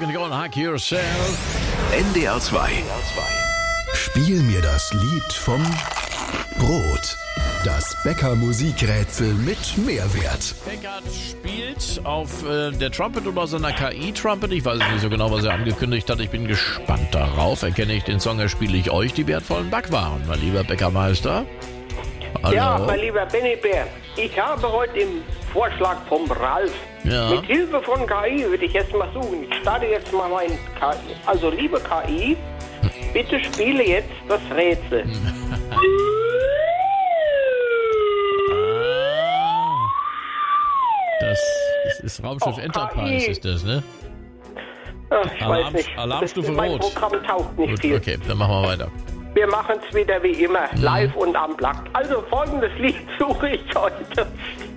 Music on Hack Yourself. NDR 2. Spiel mir das Lied vom Brot. Das Bäcker-Musikrätsel mit Mehrwert. Eckart spielt auf der Trumpet oder seiner KI-Trumpet. Ich weiß nicht so genau, was er angekündigt hat. Ich bin gespannt darauf. Erkenne ich den Song, erspiele ich euch die wertvollen Backwaren, mein lieber Bäckermeister. Hallo. Ja, mein lieber Benny Bär, ich habe heute den Vorschlag vom Ralf. Ja. Mit Hilfe von KI würde ich jetzt mal suchen. Ich starte jetzt mal mein KI. Also, liebe KI, bitte spiele jetzt das Rätsel. Das ist Raumschiff Enterprise, KI. ist das, ne? Ach, ich weiß nicht. Alarmstufe Mein Rot. Programm taugt nicht Gut, viel. okay, dann machen wir weiter. Wir machen es wieder wie immer, live und unplugged. Also folgendes Lied suche ich heute.